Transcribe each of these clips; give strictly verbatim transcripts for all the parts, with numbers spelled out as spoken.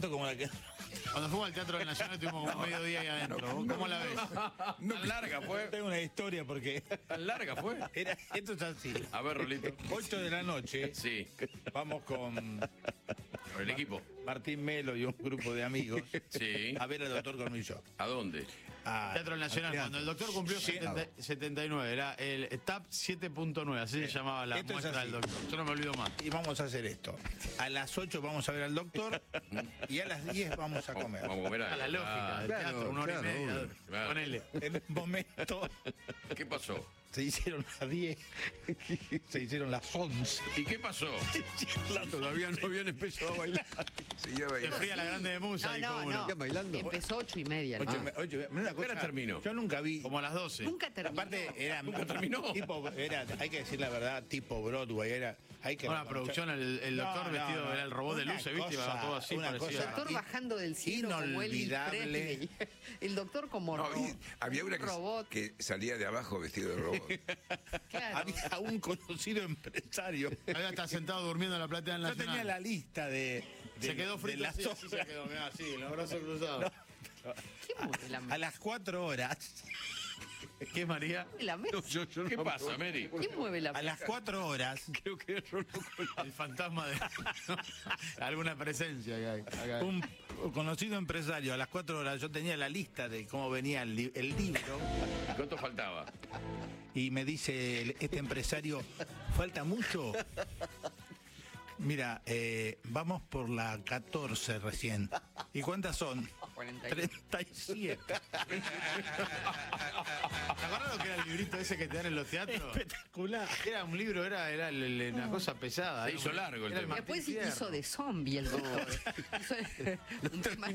esto como la que... Cuando fuimos al Teatro del Nacional estuvimos como medio día ahí adentro. ¿Cómo la ves? Tan larga fue. Tengo una historia porque... Tan larga fue. Era, esto es así. A ver, Rolito. ocho de la noche. Sí. Vamos con... Con el equipo. Martín Melo y un grupo de amigos. Sí. A ver al doctor Cornillo. ¿A dónde? A, Teatro del Nacional, al cuando el doctor cumplió Sí. setenta, setenta y nueve, era el T A P siete punto nueve, así se llamaba la Esto es muestra así. del doctor. Yo no me olvido más. Y vamos a hacer esto. A las ocho vamos a ver al doctor y a las diez vamos a comer. Vamos a comer A la lógica del Claro, teatro, una hora claro, y media. obvio. Claro. Ponele. En un momento ¿Qué pasó? se hicieron las diez, se hicieron las once. ¿Y qué pasó? Todavía no habían empezado a bailar. Seguía Se bailando. fría la grande de Musa, No, dijo no, uno. no. ¿Están bailando? Empezó ocho y media. Ocho, ¿no? me- ocho, me- una ¿A qué hora cosa, terminó? Yo nunca vi. Como a las doce. Nunca terminó. Aparte era Nunca terminó. Tipo, era, hay que decir la verdad, tipo Broadway, era, hay que Una producción, el, el doctor No, vestido, no, no. era el robot de Una luces, ¿viste? cosa, Iba todo así, una parecía. El cosa doctor in- bajando del cielo como Elvis inolvidable. Presley. El doctor como No, ro- y había una que, robot. que salía de abajo vestido de robot. Claro. Había un conocido empresario. Había estado sentado durmiendo en la platea del Yo Nacional. tenía la lista de, de- Se quedó de frito las así, así se obras. quedó, mirá, así, los brazos cruzados. ¿Qué mueve la A mesa? las cuatro horas. ¿Qué, María? La mesa? Yo, yo ¿Qué no pasa, Mary? ¿Quién mueve la A mesa? las cuatro horas. creo que yo no El fantasma de alguna presencia que hay. Acá. Un conocido empresario, a las cuatro horas yo tenía la lista de cómo venía el, li- el libro ¿Y cuánto faltaba? y me dice el- este empresario, ¿falta mucho? Mira, eh, vamos por la catorce recién. ¿Y cuántas son? cuarenta y treinta y siete. ¿Te acuerdas lo que era el librito ese que te dan en los teatros? Espectacular. Era un libro, era, era el- el- una cosa pesada. Se era hizo un- largo el era tema. Martín Después Fierro. hizo de zombie el doctor. Hizo un tema-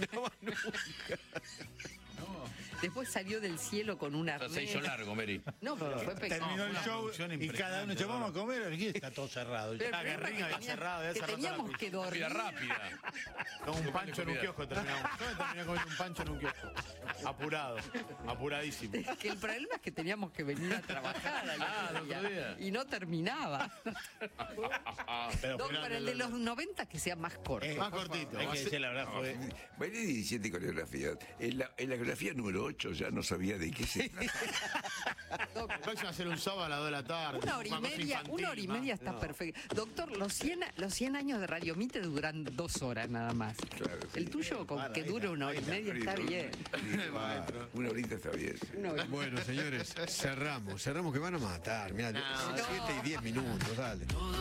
Después salió del cielo con una O sea, se hizo largo, Mary. No, pero fue pequeño. Terminó el una show producción y cada uno dice, vamos a comer. Aquí está todo cerrado. Pero el Ah, que problema Ring es había tenía- cerrado, había que cerrado teníamos la que Rápida, dormir. rápida. Como un pancho en un comida. kiosco terminamos. Yo me terminé comiendo un pancho en un kiosco. Apurado, apuradísimo. Que el problema es que teníamos que venir a trabajar al Ah, otro el día. otro día. Y no terminaba. Pero No, fue- para el de los noventa que sea más corto. Eh, Más cortito. hay que decir la verdad, fue... Bailé diecisiete coreografías. En la, en la coreografía número ocho ya no sabía de qué se trataba. El próximo va a ser un sábado a las dos de la tarde. Una hora y cosa media, infantil, una hora y más. media está perfecto. Doctor, los cien, los cien años de Radio Mite duran dos horas nada más. Claro, sí. El tuyo, con Vale, que ahí dure está, una hora y media, está bien. Una horita está bien. Una hora. Bueno, señores, cerramos. Cerramos que van a matar. Mira, No, siete y diez minutos, dale.